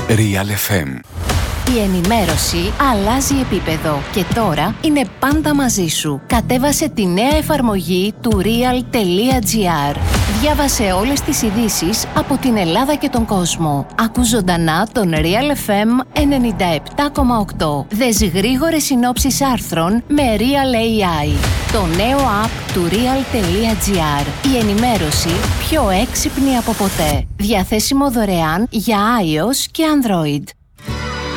Real FM. Η ενημέρωση αλλάζει επίπεδο και τώρα είναι πάντα μαζί σου. Κατέβασε τη νέα εφαρμογή του real.gr. Διάβασε όλες τις ειδήσεις από την Ελλάδα και τον κόσμο. Ακού ζωντανά τον Real FM 97,8. Δες γρήγορες συνόψεις άρθρων με Real AI. Το νέο app του real.gr. Η ενημέρωση πιο έξυπνη από ποτέ. Διαθέσιμο δωρεάν για iOS και Android.